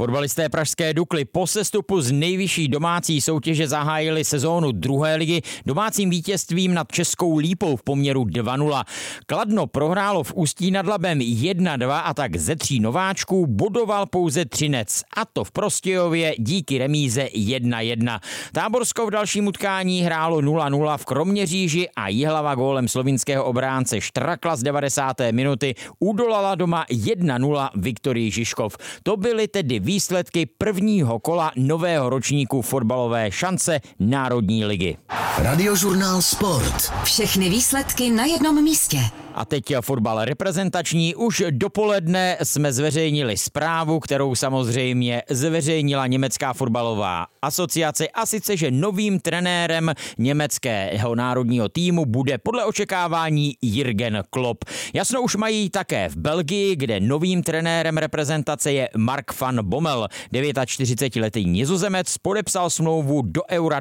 Fotbalisté pražské Dukly po sestupu z nejvyšší domácí soutěže zahájili sezónu druhé ligy domácím vítězstvím nad Českou Lípou v poměru 2-0. Kladno prohrálo v Ústí nad Labem 1-2 a tak ze 3 nováčků bodoval pouze Třinec, a to v Prostějově díky remíze 1-1. Táborsko v dalším utkání hrálo 0-0 v Kroměříži a Jihlava gólem slovinského obránce Štrakla z 90. minuty udolala doma 1-0 Viktorii Žižkov. To byly tedy výsledky prvního kola nového ročníku fotbalové šance Národní ligy. Radiožurnál Sport. Všechny výsledky na jednom místě. A teď fotbal reprezentační. Už dopoledne jsme zveřejnili zprávu, kterou samozřejmě zveřejnila německá fotbalová asociace, a sice, že novým trenérem německého národního týmu bude podle očekávání Jürgen Klopp. Jasno už mají také v Belgii, kde novým trenérem reprezentace je Mark van Bommel. 49letý Nizozemec podepsal smlouvu do Eura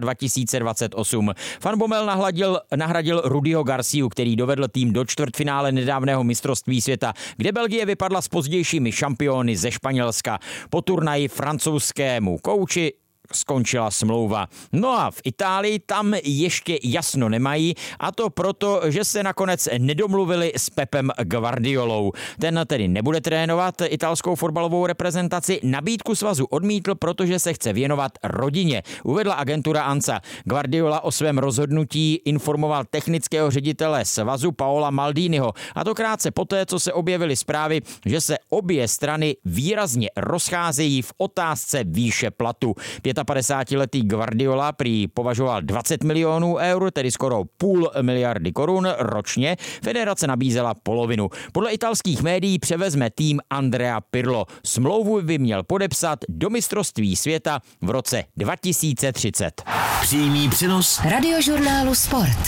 2028. Van Bommel nahradil Rudyho Garciu, který dovedl tým do čtvrtfinále nedávného mistrovství světa, kde Belgie vypadla s pozdějšími šampiony ze Španělska. Po turnaji francouzskému kouči skončila smlouva. No a v Itálii tam ještě jasno nemají, a to proto, že se nakonec nedomluvili s Pepem Guardiolou. Ten tedy nebude trénovat italskou fotbalovou reprezentaci. Nabídku svazu odmítl, protože se chce věnovat rodině, uvedla agentura ANSA. Guardiola o svém rozhodnutí informoval technického ředitele svazu Paola Maldiniho, a to krátce poté, co se objevily zprávy, že se obě strany výrazně rozcházejí v otázce výše platu. 55letý Guardiola prý považoval 20 milionů eur, tedy skoro $0,5 miliardy korun ročně. Federace nabízela polovinu. Podle italských médií převezme tým Andrea Pirlo. Smlouvu by měl podepsat do mistrovství světa v roce 2030. Přímý přenos Radiožurnálu Sport.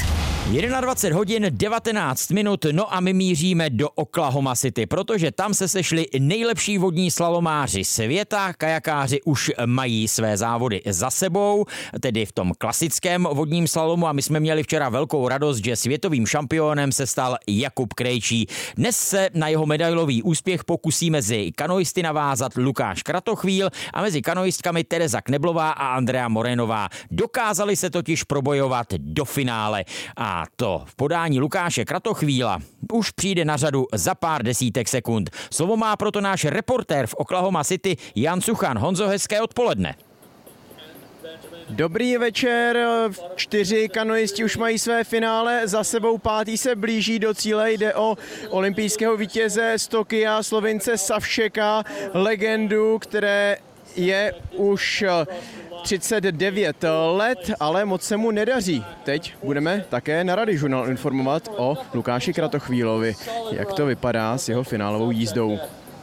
21 hodin 19 minut, no a my míříme do Oklahoma City, protože tam se sešli nejlepší vodní slalomáři světa. Kajakáři už mají své závody za sebou, tedy v tom klasickém vodním slalomu, a my jsme měli včera velkou radost, že světovým šampionem se stal Jakub Krejčí. Dnes se na jeho medailový úspěch pokusí mezi kanoisty navázat Lukáš Kratochvíl a mezi kanoistkami Tereza Kneblová a Andrea Morenová. Dokázali se totiž probojovat do finále. A to v podání Lukáše Kratochvíla už přijde na řadu za pár desítek sekund. Slovo má proto náš reportér v Oklahoma City Jan Suchan. Honzo, hezké odpoledne. Dobrý večer, 4 kanoisti už mají své finále za sebou, 5. se blíží do cíle, jde o olympijského vítěze z Tokia, Slovince Savšeka, legendu, které je už 39 let, ale moc se mu nedaří. Teď budeme také na Radiožurnál informovat o Lukáši Kratochvílovi, jak to vypadá s jeho finálovou jízdou.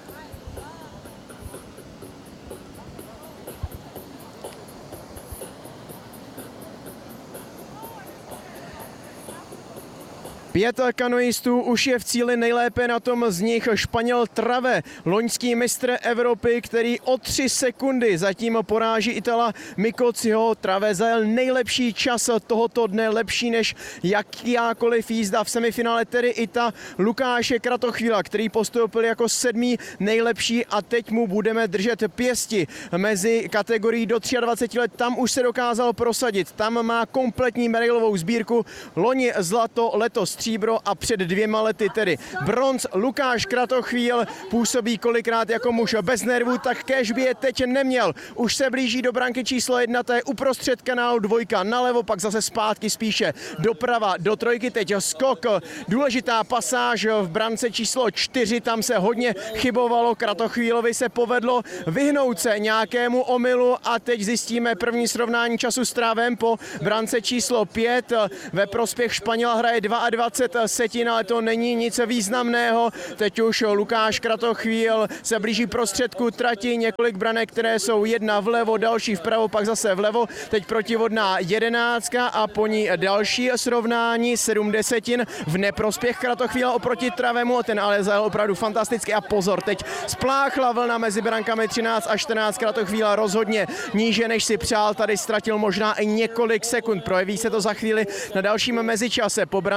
5 kanoistů už je v cíli, nejlépe na tom z nich Španěl Trave, loňský mistr Evropy, který o 3 sekundy zatím poráží Itala Mikociho. Trave zajel nejlepší čas tohoto dne, lepší než jakákoliv jízda v semifinále, tedy i ta Lukáše Kratochvíla, který postoupil jako 7. nejlepší, a teď mu budeme držet pěsti mezi kategorií do 23 let. Tam už se dokázal prosadit, tam má kompletní medailovou sbírku, loni zlato, letos stříbro a před 2 lety tedy bronz. Lukáš Kratochvíl působí kolikrát jako muž bez nervů, tak kéž by je teď neměl. Už se blíží do branky číslo 1, to je uprostřed kanálu, 2 nalevo, pak zase zpátky spíše doprava do 3, teď skok, důležitá pasáž v brance číslo 4, tam se hodně chybovalo, Kratochvílovi se povedlo vyhnout se nějakému omylu a teď zjistíme první srovnání času s Travem po brance číslo 5, ve prospěch Španěla hraje 22 setin, ale to není nic významného. Teď už Lukáš Kratochvíl se blíží prostředku trati, několik branek, které jsou jedna vlevo, další vpravo, pak zase vlevo. Teď protivodná 11 a po ní další srovnání 7 desetin v neprospěch Kratochvíla oproti Travemu, ten ale zajel opravdu fantasticky a pozor, teď spláchla vlna mezi brankami 13 a 14, Kratochvíla rozhodně níže, než si přál, tady ztratil možná i několik sekund, projeví se to za chvíli na dalším mezičase. Po brance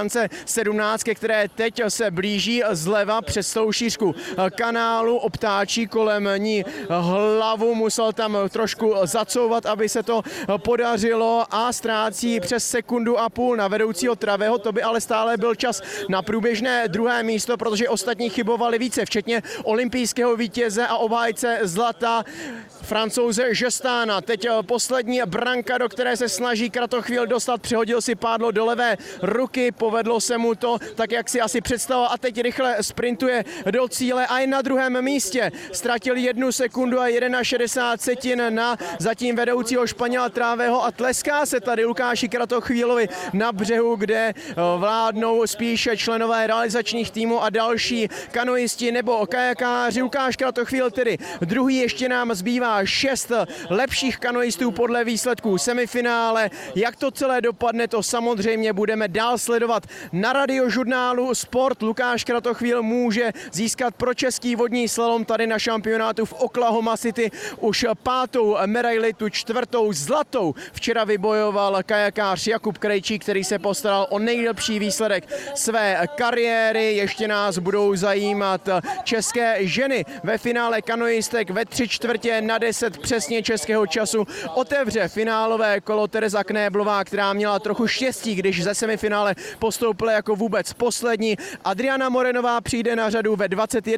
17, které teď se blíží zleva přes celou šířku kanálu, obtáčí kolem ní hlavu, musel tam trošku zacouvat, aby se to podařilo a ztrácí přes 1,5 sekundy na vedoucího Travého, to by ale stále byl čas na průběžné druhé místo, protože ostatní chybovali více, včetně olympijského vítěze a obhájce zlata Francouze Gestána. Teď poslední branka, do které se snaží Kratochvíl dostat, přehodil si pádlo do levé ruky, povedlo se mu to tak, jak si asi představoval a teď rychle sprintuje do cíle a je na druhém místě. Ztratil 1 sekundu a 61 na zatím vedoucího Španěla Travého a tleská se tady Lukáši Kratochvílovi na břehu, kde vládnou spíše členové realizačních týmů a další kanoisti nebo kajakáři. Lukáš Kratochvíl tedy druhý, ještě nám zbývá 6 lepších kanoistů podle výsledků semifinále. Jak to celé dopadne, to samozřejmě budeme dál sledovat na Radiožurnálu Sport. Lukáš Kratochvíl může získat pro český vodní slalom tady na šampionátu v Oklahoma City už 5. medaili, tu 4. zlatou včera vybojoval kajakář Jakub Krejčí, který se postaral o nejlepší výsledek své kariéry. Ještě nás budou zajímat české ženy ve finále kanoistek ve 3/4 přesně českého času. Otevře finálové kolo Tereza Knéblová, která měla trochu štěstí, když ze semifinále postoupila jako vůbec poslední. Adriana Morenová přijde na řadu ve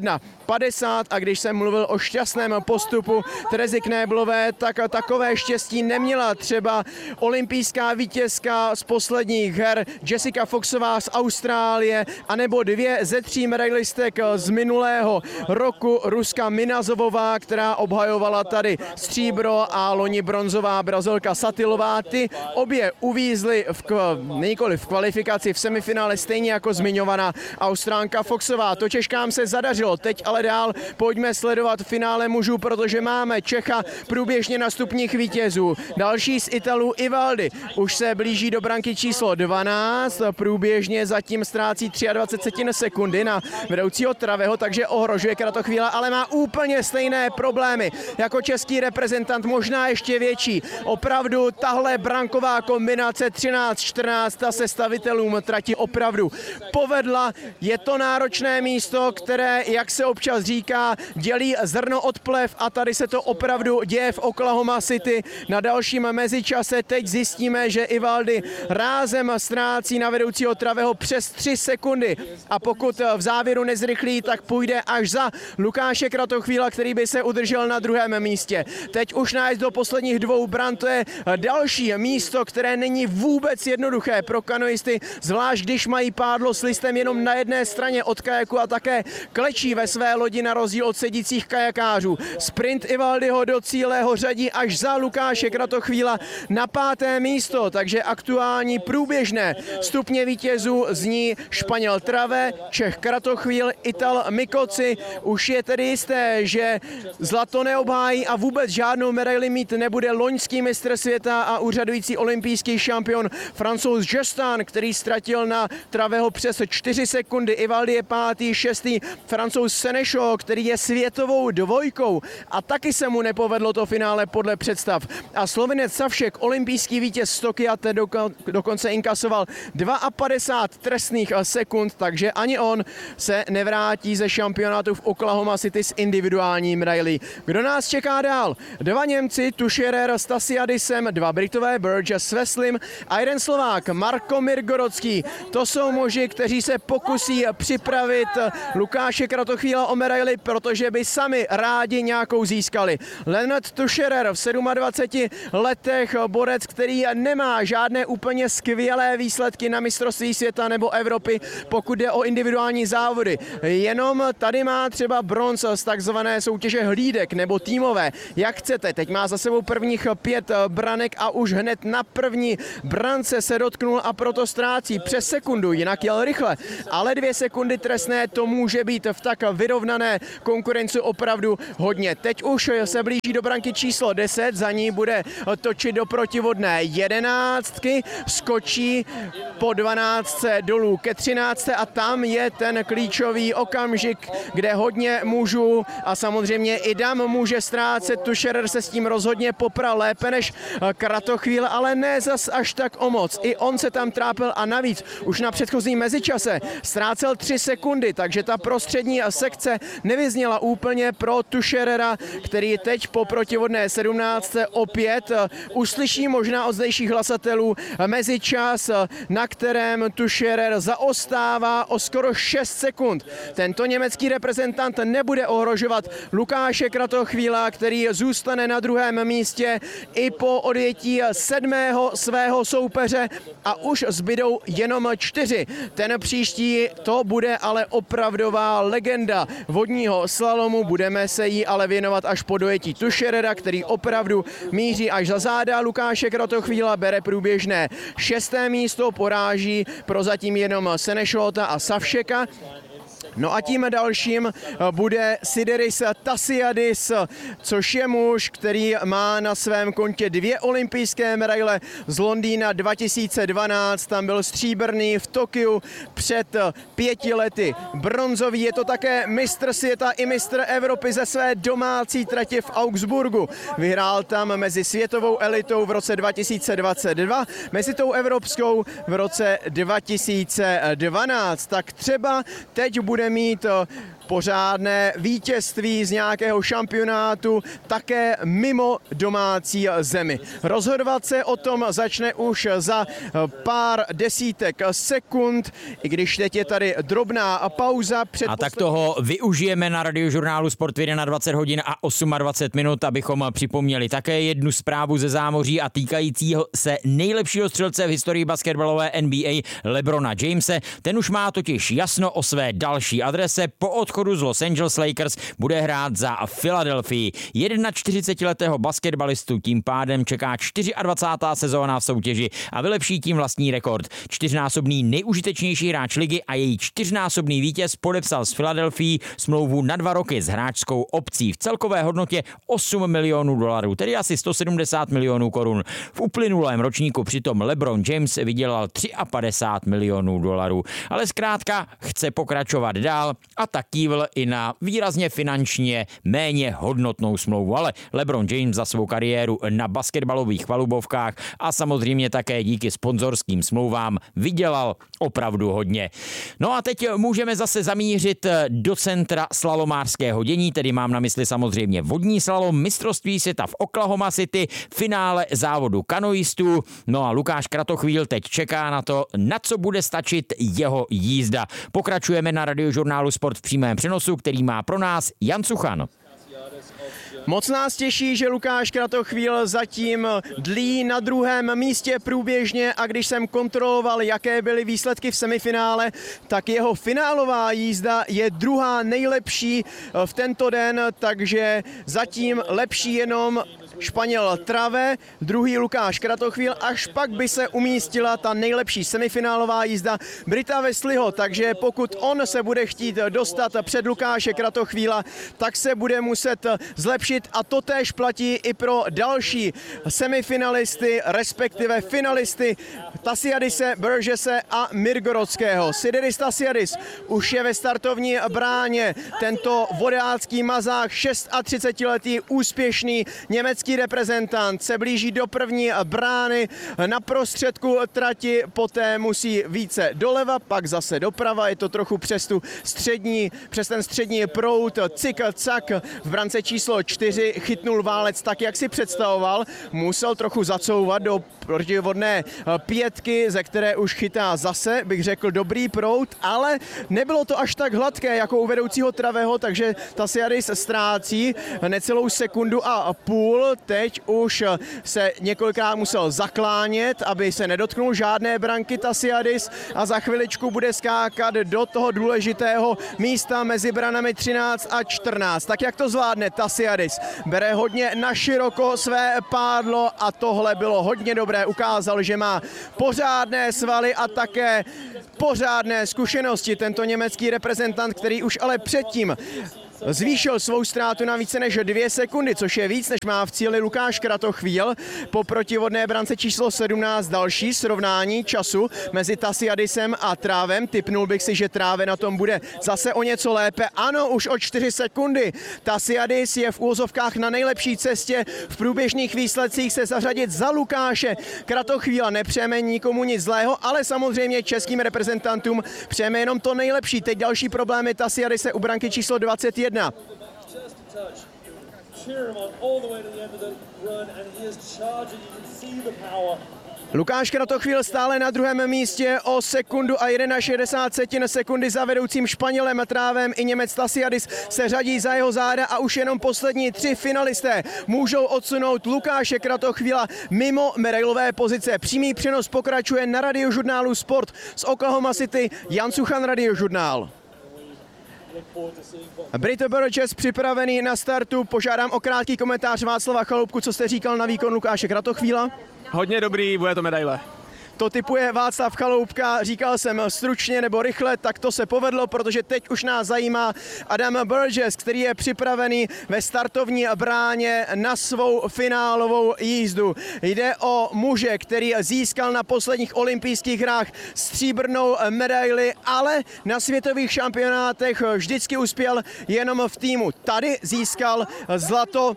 21:50 a když jsem mluvil o šťastném postupu Terezy Knéblové, tak takové štěstí neměla třeba olympijská vítězka z posledních her Jessica Foxová z Austrálie, anebo 2 ze 3 medailistek z minulého roku Ruska Minazovová, která obhajovala tady stříbro, a loni bronzová Brazilka Satilová. Ty obě uvízly nikoliv v kvalifikaci, v semifinále, stejně jako zmiňovaná Austránka Foxová. To Češkám se zadařilo. Teď ale dál pojďme sledovat finále mužů, protože máme Čecha průběžně na stupních vítězů. Další z Italů Ivaldi už se blíží do branky číslo 12, průběžně zatím ztrácí 23 sekundy na vedoucího Travého, takže ohrožuje Kratochvíla, ale má úplně stejné problémy jako český reprezentant, možná ještě větší. Opravdu tahle branková kombinace 13-14 ta se stavitelům trati opravdu povedla. Je to náročné místo, které, jak se občas říká, dělí zrno od plev a tady se to opravdu děje v Oklahoma City. Na dalším mezičase teď zjistíme, že Ivaldi rázem ztrácí na vedoucího Travého přes 3 sekundy a pokud v závěru nezrychlí, tak půjde až za Lukáše Kratochvíla, který by se udržel na druhém místě. Teď už nájezd do posledních 2 bran, to je další místo, které není vůbec jednoduché pro kanoisty, zvlášť když mají pádlo s listem jenom na jedné straně od kajaku a také klečí ve své lodi na rozdíl od sedících kajakářů. Sprint Ivaldiho do cíle ho řadí až za Lukáše Kratochvíla na 5. místo, takže aktuální průběžné stupně vítězů zní Španěl Trave, Čech Kratochvíl, Ital Mikoci. Už je tedy jisté, že zlato neobhájí a vůbec žádnou medaili mít nebude loňský mistr světa a úřadující olympijský šampion Francouz Gestan, který ztratil na Travého přes 4 sekundy. Ivaldi je 5., 6. Francouz Senešo, který je světovou dvojkou a taky se mu nepovedlo to finále podle představ. A Slovinec Savšek, olympijský vítěz z Tokia, ten dokonce inkasoval 52 trestných sekund, takže ani on se nevrátí ze šampionátu v Oklahoma City s individuální medailí. Kdo nás čeká dál? 2 Němci, Tušerer s Tasiadisem, 2 Britové, Burgess s Veslim a 1 Slovák, Marko Mirgorodský. To jsou muži, kteří se pokusí připravit Lukáše Kratochvíla o medaili, protože by sami rádi nějakou získali. Leonard Tušerer v 27 letech, borec, který nemá žádné úplně skvělé výsledky na mistrovství světa nebo Evropy, pokud jde o individuální závody. Jenom tady má třeba bronz z takzvané soutěže hlídek nebo týmové. Jak chcete, teď má za sebou prvních 5 branek a už hned na první brance se dotknul a proto ztrácí přes sekundu, jinak jel rychle. Ale 2 sekundy trestné, to může být v tak vyrovnané konkurenci opravdu hodně. Teď už se blíží do branky číslo 10, za ní bude točit do protivodné 11, skočí po 12 dolů ke 13 a tam je ten klíčový okamžik, kde hodně mužů a samozřejmě i dam může ztrácet. Tušerer se s tím rozhodně popral lépe než Kratochvíl, ale ne zas až tak o moc. I on se tam trápil a navíc už už na předchozí mezičase ztrácel 3 sekundy, takže ta prostřední sekce nevyzněla úplně pro Tuscherera, který teď po protivodné 17. opět uslyší možná od zdejších hlasatelů mezičas, na kterém Tuscherer zaostává o skoro 6 sekund. Tento německý reprezentant nebude ohrožovat Lukáše Kratochvíla, který zůstane na druhém místě i po odjetí 7. svého soupeře a už zbydou jenom 4. Ten příští, to bude ale opravdová legenda vodního slalomu, budeme se jí ale věnovat až po dojetí Tuscherera, který opravdu míří až za záda Lukáše Kratochvíla, bere průběžné 6. místo, poráží prozatím jenom Senešota a Savšeka. No a tím dalším bude Sideris Tasiadis, což je muž, který má na svém kontě 2 olympijské medaile z Londýna 2012, tam byl stříbrný, v Tokiu před 5 lety bronzový, je to také mistr světa i mistr Evropy ze své domácí tratě v Augsburgu. Vyhrál tam mezi světovou elitou v roce 2022, mezi tou evropskou v roce 2012. Tak třeba teď bude mít pořádné vítězství z nějakého šampionátu také mimo domácí zemi. Rozhodovat se o tom začne už za pár desítek sekund, i když teď je tady drobná pauza. A tak toho využijeme na Radiožurnálu Sport na 20 hodin a 28 minut, abychom připomněli také jednu zprávu ze zámoří a týkajícího se nejlepšího střelce v historii basketbalové NBA LeBrona Jamese. Ten už má totiž jasno o své další adrese. Po odchodu z Los Angeles Lakers bude hrát za Philadelphii. 41letého basketbalistu tím pádem čeká 24. sezóna v soutěži a vylepší tím vlastní rekord. 4násobný nejužitečnější hráč ligy a její 4násobný vítěz podepsal s Philadelphii smlouvu na 2 roky s hráčskou opcí v celkové hodnotě $8 milionů, tedy asi 170 milionů korun. V uplynulém ročníku přitom LeBron James vydělal $53 milionů. Ale zkrátka chce pokračovat dál a tak kývl i na výrazně finančně méně hodnotnou smlouvu. Ale LeBron James za svou kariéru na basketbalových palubovkách a samozřejmě také díky sponzorským smlouvám vydělal opravdu hodně. No a teď můžeme zase zamířit do centra slalomářského dění, tedy mám na mysli samozřejmě vodní slalom, mistrovství světa v Oklahoma City, finále závodu kanoistů. No a Lukáš Kratochvíl teď čeká na to, na co bude stačit jeho jízda. Pokračujeme na Radiožurnálu Sport v přímém přenosu, který má pro nás Jan Suchan. Moc nás těší, že Lukáš Kratochvíl zatím dlí na druhém místě průběžně a když jsem kontroloval, jaké byly výsledky v semifinále, tak jeho finálová jízda je druhá nejlepší v tento den, takže zatím lepší jenom Španěl Trave, druhý Lukáš Kratochvíl, až pak by se umístila ta nejlepší semifinálová jízda Brita Wesleyho, takže pokud on se bude chtít dostat před Lukáše Kratochvíla, tak se bude muset zlepšit a to též platí i pro další semifinalisty, respektive finalisty Tasiadise, Burgesse a Mirgorodského. Sideris Tasiadis už je ve startovní bráně, tento vodácký mazák, 36letý úspěšný německý reprezentant se blíží do první brány na prostředku trati, poté musí více doleva, pak zase doprava, je to trochu přes ten střední proud, cak, v brance číslo 4 chytnul válec tak, jak si představoval, musel trochu zacouvat do protivodné 5, ze které už chytá zase, bych řekl, dobrý proud, ale nebylo to až tak hladké jako u vedoucího Traveho, takže Tasiadis ztrácí necelou sekundu a půl. Teď už se několikrát musel zaklánět, aby se nedotknul žádné branky Tasiadis a za chviličku bude skákat do toho důležitého místa mezi branami 13 a 14. Tak jak to zvládne Tasiadis? Bere hodně na široko své pádlo a tohle bylo hodně dobré. Ukázal, že má pořádné svaly a také pořádné zkušenosti. Tento německý reprezentant, který už ale předtím zvýšil svou ztrátu na více než 2 sekundy, což je víc, než má v cíli Lukáš Kratochvíl. Po protivodné brance číslo 17 další srovnání času mezi Tasiadisem a Trávem. Tipnul bych si, že Tráve na tom bude zase o něco lépe. Ano, už o 4 sekundy. Tasiadis je v úvozovkách na nejlepší cestě v průběžných výsledcích se zařadit za Lukáše Kratochvíla. Nepřejeme nikomu nic zlého, ale samozřejmě českým reprezentantům přejeme jenom to nejlepší. Teď další problémy Tasiadise u branky číslo 21. Lukáš Kratochvíl stále na druhém místě o sekundu a 61 sekundy za vedoucím Španělem Trávem. I Němec Tasiadis se řadí za jeho záda a už jenom poslední 3 finalisté můžou odsunout Lukáše Kratochvíla mimo medailové pozice. Přímý přenos pokračuje na Radiožurnálu Sport z Oklahoma City. Jan Suchan, Radiožurnál. Brito Burgess připravený na startu. Požádám o krátký komentář Václava Chaloupku. Co jste říkal na výkon Lukáše Kratochvíla? Hodně dobrý, bude to medaile. To tipuje Václav Chaloupka, říkal jsem stručně nebo rychle, tak to se povedlo, protože teď už nás zajímá Adam Burgess, který je připravený ve startovní bráně na svou finálovou jízdu. Jde o muže, který získal na posledních olympijských hrách stříbrnou medaili, ale na světových šampionátech vždycky uspěl jenom v týmu. Tady získal zlato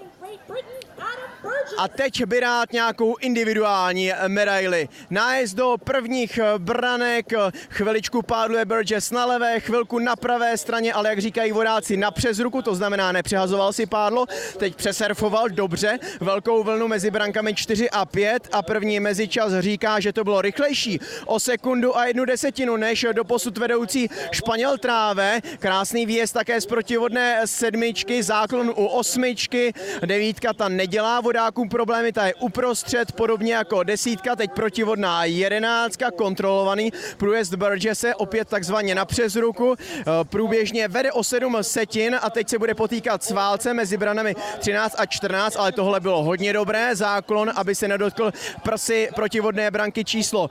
a teď by rád nějakou individuální medaili. Nájezd do prvních branek, chviličku pádluje Burgess na levé, chvilku na pravé straně, ale jak říkají vodáci, na přes ruku, to znamená nepřehazoval si pádlo, teď přesurfoval dobře velkou vlnu mezi brankami 4 a 5 a první mezičas říká, že to bylo rychlejší o 1,1 než doposud vedoucí Španěl Tráve. Krásný výjezd také z protivodné 7, záklon u 8, 9 ta nedělá vodákům problémy, ta je uprostřed, podobně jako 10, teď protivodná 11, kontrolovaný průjezd Burgesse, opět takzvaně na přes ruku, průběžně vede o 7 setin a teď se bude potýkat s válcem mezi branami 13 a 14, ale tohle bylo hodně dobré, záklon, aby se nedotkl prsy protivodné branky číslo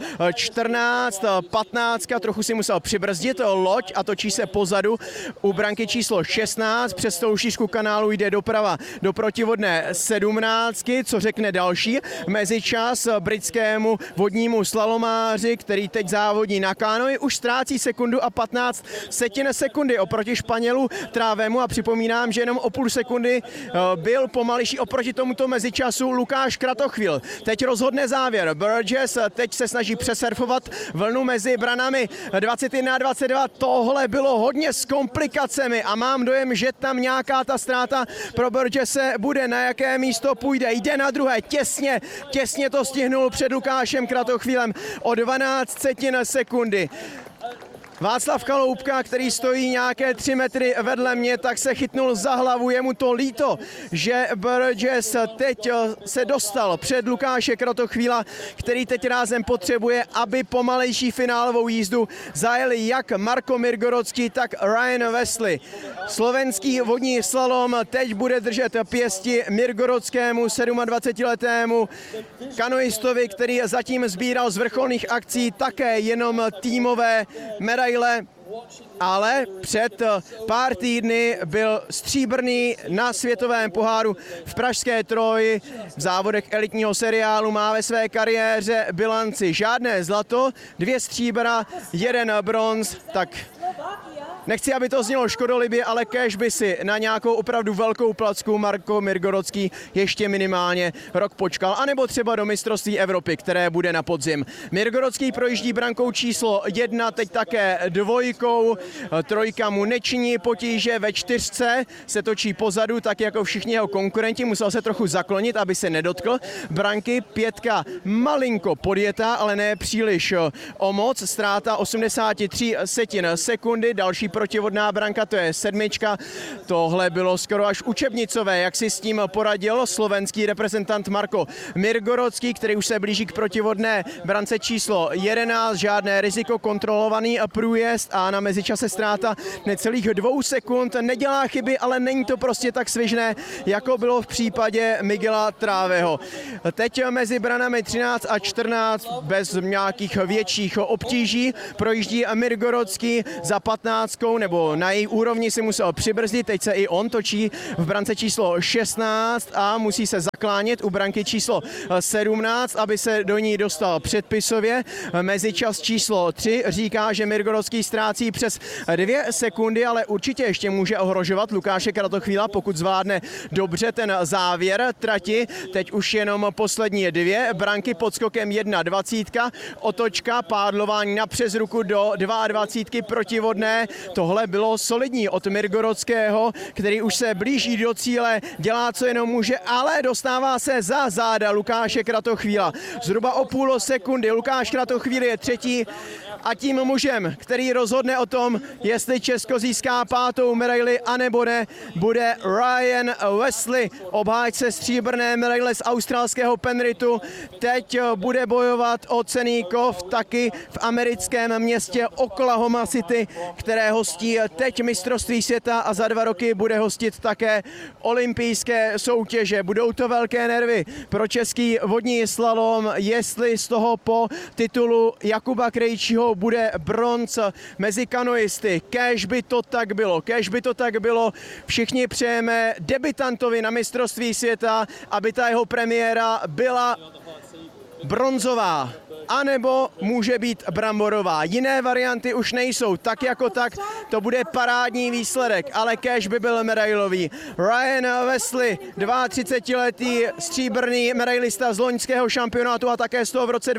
14, 15, trochu si musel přibrzdit loď a točí se pozadu u branky číslo 16, přes tou šířku kanálu jde doprava do protivodné 17, co řekne další. Mezičas britskému vodnímu slalomáři, který teď závodí na kánoji, už ztrácí 1,15 sekundy oproti Španělu Trávemu a připomínám, že jenom o půl sekundy byl pomalejší oproti tomuto mezičasu Lukáš Kratochvíl. Teď rozhodne závěr. Burgess teď se snaží přesurfovat vlnu mezi branami 21 a 22. Tohle bylo hodně s komplikacemi a mám dojem, že tam nějaká ta ztráta pro Burgesse bude. Na jaké místo půjde? Jde na druhé, těsně to stihnul před Lukášem Kratochvílem o 12 sekundy. Václav Chaloupka, který stojí nějaké 3 metry vedle mě, tak se chytnul za hlavu. Je mu to líto, že Burgess teď se dostal před Lukáše Kratochvíla, který teď rázem potřebuje, aby pomalejší finálovou jízdu zajeli jak Marko Mirgorodský, tak Ryan Wesley. Slovenský vodní slalom teď bude držet pěsti Mirgorodskému 27letému kanoistovi, který zatím sbíral z vrcholných akcí také jenom týmové medaile, ale před pár týdny byl stříbrný na světovém poháru v pražské Troji. V závodech elitního seriálu má ve své kariéře bilanci žádné zlato, 2 stříbra, 1 bronz, tak nechci, aby to znělo škodolibě, ale kéž by si na nějakou opravdu velkou placku Marko Mirgorodský ještě minimálně rok počkal, anebo třeba do mistrovství Evropy, které bude na podzim. Mirgorodský projíždí brankou číslo 1, teď také 2, 3 mu nečiní potíže, ve 4 se točí pozadu, tak jako všichni jeho konkurenti, musel se trochu zaklonit, aby se nedotkl branky, 5 malinko podjetá, ale ne příliš o moc, ztráta 83 sekundy, další protivodná branka, to je 7. Tohle bylo skoro až učebnicové, jak si s tím poradil slovenský reprezentant Marko Mirgorodský, který už se blíží k protivodné brance číslo 11, žádné riziko, kontrolovaný průjezd a na mezičase ztráta necelých 2 sekund. Nedělá chyby, ale není to prostě tak svižné, jako bylo v případě Miguela Tráveho. Teď mezi branami 13 a 14 bez nějakých větších obtíží projíždí Mirgorodský za 15 Lipskou, nebo na její úrovni si musel přibrzdit, teď se i on točí v brance číslo 16 a musí se zaklánět u branky číslo 17, aby se do ní dostal předpisově. Mezičas číslo 3 říká, že Mirgorodský ztrácí přes 2 sekundy, ale určitě ještě může ohrožovat Lukáše Kratochvíla, pokud zvládne dobře ten závěr trati. Teď už jenom poslední 2 branky pod skokem 1,20, otočka, pádlování na přes ruku do 22 protivodné. Tohle bylo solidní od Mirgorodského, který už se blíží do cíle, dělá, co jenom může, ale dostává se za záda Lukáše Kratochvíla. Zhruba o půl sekundy. Lukáš Kratochvíl je třetí a tím mužem, který rozhodne o tom, jestli Česko získá 5. medaili anebo ne, bude Ryan Wesley, obhájce stříbrné medaile z australského Penrithu. Teď bude bojovat o cenný kov taky v americkém městě Oklahoma City, které hostí teď mistrovství světa a za 2 roky bude hostit také olympijské soutěže. Budou to velké nervy pro český vodní slalom, jestli z toho po titulu Jakuba Krejčího bude bronz mezi kanoisty. Kéž by to tak bylo, kéž by to tak bylo. Všichni přejeme debutantovi na mistrovství světa, aby ta jeho premiéra byla bronzová, anebo může být bramborová. Jiné varianty už nejsou, tak jako tak to bude parádní výsledek, ale kéž by byl medailový. Ryan Wesley, 32letý stříbrný medailista z loňského šampionátu a také z toho v roce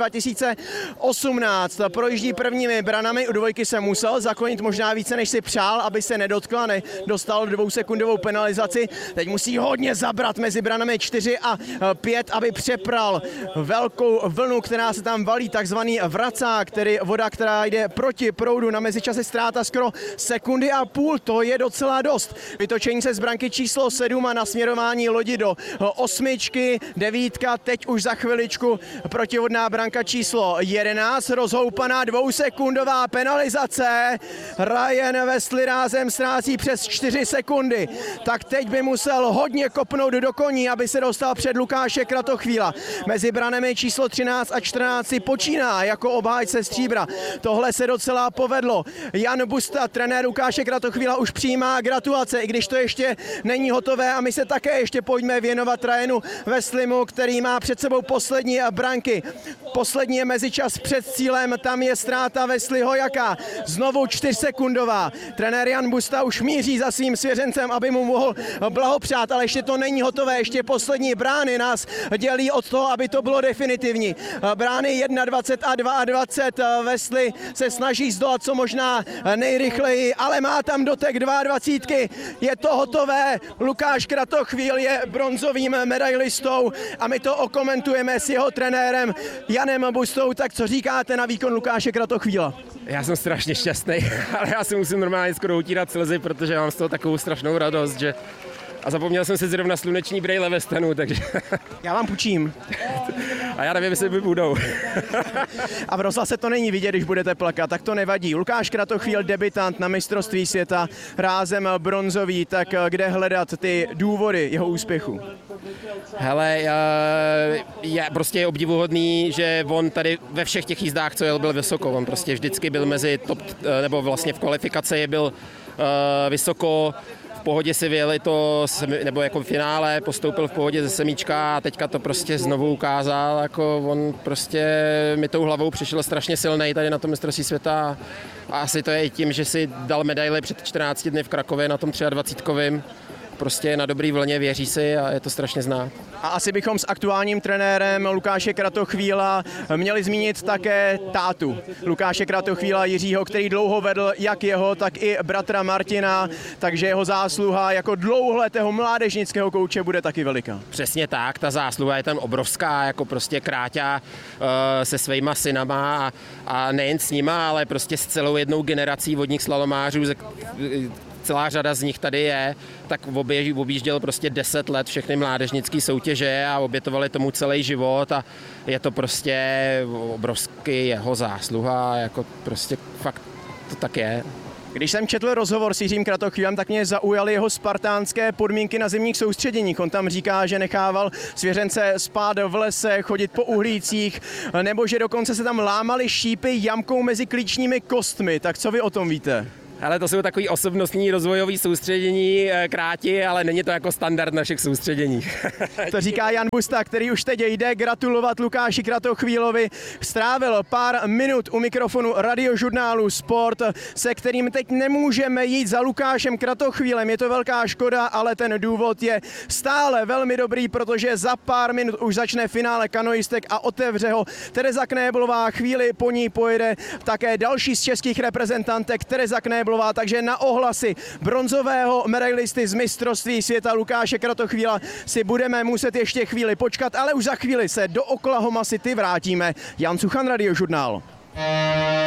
2018. Projíždí prvními branami, u dvojky se musel zaklonit možná více, než si přál, aby se nedotkla, dostal 2sekundovou penalizaci. Teď musí hodně zabrat mezi branami 4 a 5, aby přepral velkou vlnu, která se tam valí, takzvaný vracák, tedy voda, která jde proti proudu. Na mezičase ztráta skoro 1,5 sekundy, to je docela dost. Vytočení se z branky číslo 7 a nasměrování lodi do 8, 9, teď už za chviličku protivodná branka číslo 11, rozhoupaná 2sekundová penalizace. Ryan Wesley rázem ztrácí přes 4 sekundy. Tak teď by musel hodně kopnout do koní, aby se dostal před Lukáše Kratochvíla. Mezi branami číslo 13 a 14 si počíná jako obhájce stříbra. Tohle se docela povedlo. Jan Busta, trenér Lukáše Kratochvíla, už přijímá gratulace, i když to ještě není hotové a my se také ještě pojďme věnovat Ryanu Wesleymu, který má před sebou poslední branky. Poslední je mezičas před cílem, tam je ztráta Wesleyho jaká? Znovu 4sekundová. Trenér Jan Busta už míří za svým svěřencem, aby mu mohl blahopřát, ale ještě to není hotové, ještě poslední brány nás dělí od toho, aby to bylo definitivní. Brány 21 a 22, Wesley se snaží zdolat co možná nejrychleji, ale má tam dotek 22, je to hotové, Lukáš Kratochvíl je bronzovým medailistou a my to okomentujeme s jeho trenérem Janem Bustou. Tak co říkáte na výkon Lukáše Kratochvíla? Já jsem strašně šťastný, ale já si musím normálně skoro utírat slzy, protože mám z toho takovou strašnou radost, že... A zapomněl jsem si zrovna sluneční brejle ve stanu, takže... Já vám půjčím. A já nevím, jestli by budou. A v rozhlase to není vidět, když budete plakat, tak to nevadí. Lukáš Kratochvíl, debutant na mistrovství světa, rázem bronzový, tak kde hledat ty důvody jeho úspěchu? Hele, je prostě obdivuhodný, že on tady ve všech těch jízdách, co jel, byl vysoko. On prostě vždycky byl mezi top, nebo vlastně v kvalifikaci byl vysoko. V pohodě si vyjeli to, nebo jako v finále postoupil v pohodě ze semíčka a teďka to prostě znovu ukázal, jako on prostě mi tou hlavou přišel strašně silnej tady na tom mistrovství světa a asi to je i tím, že si dal medaili před 14 dny v Krakově na tom 23kovým. Prostě na dobrý vlně, věří si a je to strašně znát. A asi bychom s aktuálním trenérem Lukáše Kratochvíla měli zmínit také tátu Lukáše Kratochvíla Jiřího, který dlouho vedl jak jeho, tak i bratra Martina, takže jeho zásluha jako dlouholetého mládežnického kouče bude taky veliká. Přesně tak, ta zásluha je tam obrovská, jako prostě Kráťa se svýma synama a nejen s nima, ale prostě s celou jednou generací vodních slalomářů, celá řada z nich tady je, tak objížděl prostě 10 let všechny mládežnické soutěže a obětovali tomu celý život a je to prostě obrovský jeho zásluha, jako prostě fakt to tak je. Když jsem četl rozhovor s Jiřím Kratochvílem, tak mě zaujaly jeho spartánské podmínky na zimních soustředěních. On tam říká, že nechával svěřence spát v lese, chodit po uhlících, nebo že dokonce se tam lámaly šípy jamkou mezi klíčními kostmi. Tak co vy o tom víte? Ale to jsou takový osobnostní rozvojový soustředění kráti, ale není to jako standard našich soustředění. To říká Jan Busta, který už teď jde gratulovat Lukáši Kratochvílovi. Strávil pár minut u mikrofonu Radiožurnálu Sport, se kterým teď nemůžeme jít za Lukášem Kratochvílem. Je to velká škoda, ale ten důvod je stále velmi dobrý, protože za pár minut už začne finále kanoistek a otevře ho Tereza Knéblová. Chvíli po ní pojede také další z českých reprezentantek Tereza Knéblová, takže na ohlasy bronzového medailisty z mistrovství světa Lukáše Kratochvíla si budeme muset ještě chvíli počkat, ale už za chvíli se do Oklahoma City vrátíme. Jan Suchan, Radiožurnál.